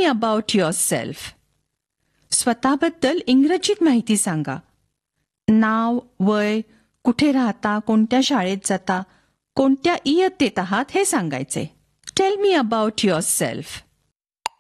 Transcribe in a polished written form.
About yourself. स्वतःबद्दल इंग्रजीत माहिती सांगा. नाव, वय, कुठे राहता, कोणत्या शाळेत जाता, कोणत्या इयत्तेत आहात हे सांगायचे. Tell me about yourself.